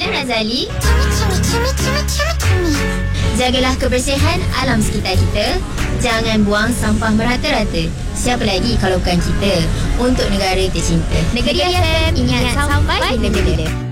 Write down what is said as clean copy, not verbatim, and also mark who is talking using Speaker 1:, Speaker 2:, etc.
Speaker 1: Nina Razali. Jagalah kebersihan alam sekitar kita. Jangan buang sampah merata-rata. Siapa lagi kalau bukan kita? Untuk negara tercinta. Negeri FM, ingat sampai bila-bila.